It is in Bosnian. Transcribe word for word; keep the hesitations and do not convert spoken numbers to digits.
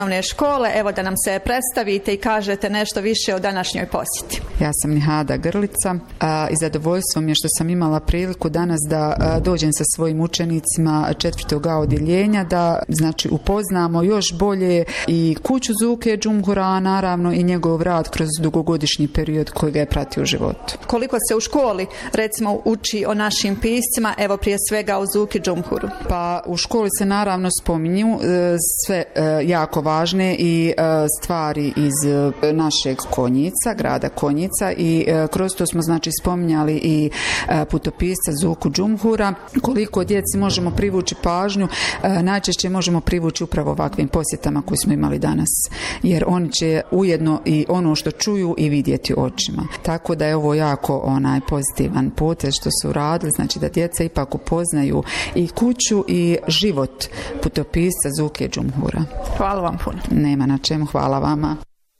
osnovne škole, evo da nam se predstavite i kažete nešto više o današnjoj posjeti. Ja sam Nihada Grlica a, i zadovoljstvo mi je što sam imala priliku danas da a, dođem sa svojim učenicima četvrtog A odjeljenja, da znači upoznamo još bolje i kuću Zuke Džumhura, naravno i njegov rad kroz dugogodišnji period koji ga je pratio u životu. Koliko se u školi recimo uči o našim piscima, evo prije svega o Zuki Džumhuru? Pa u školi se naravno spominju e, sve e, jako važne i e, stvari iz e, našeg Konjica, grada Konjica i e, kroz to smo znači spominjali i e, putopisca Zuku Džumhura. Koliko djeci možemo privući pažnju, e, najčešće možemo privući upravo ovakvim posjetama koje smo imali danas, jer oni će ujedno i ono što čuju i vidjeti očima. Tako da je ovo jako onaj pozitivan potez što su radili, znači da djeca ipak upoznaju i kuću i život putopisca Zuke Džumhura. Hvala vam puno. Nema na čemu, hvala vama.